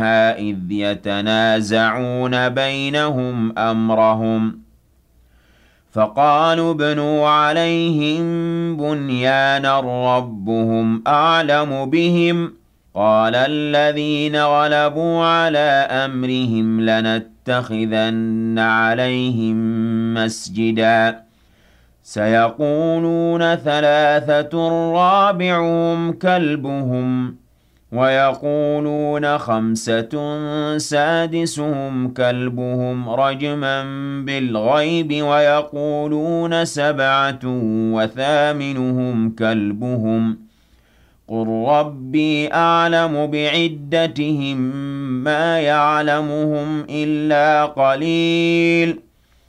إِذْ يَتَنَازَعُونَ بَيْنَهُمْ أَمْرَهُمْ فَقَالُوا ابْنُوا عَلَيْهِم بُنْيَانًا رَّبُّهُمْ أَعْلَمُ بِهِمْ قَالَ الَّذِينَ غَلَبُوا عَلَىٰ أَمْرِهِمْ لَنَتَّخِذَنَّ عَلَيْهِم مَّسْجِدًا سَيَقُولُونَ ثَلَاثَةٌ رَّابِعُهُمْ كَلْبُهُمْ وَيَقُولُونَ خَمْسَةٌ سَادِسُهُمْ كَلْبُهُمْ رَجْمًا بِالْغَيْبِ وَيَقُولُونَ سَبْعَةٌ وَثَامِنُهُمْ كَلْبُهُمْ قُل رَّبِّي أَعْلَمُ بِعِدَّتِهِم مَّا يَعْلَمُهُمْ إِلَّا قَلِيلٌ